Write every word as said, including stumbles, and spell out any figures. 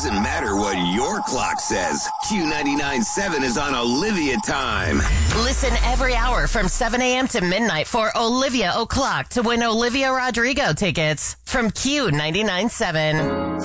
doesn't matter what your clock says. Q ninety-nine point seven is on Olivia time. Listen every hour from seven a.m. to midnight for Olivia O'Clock to win Olivia Rodrigo tickets from Q ninety-nine point seven.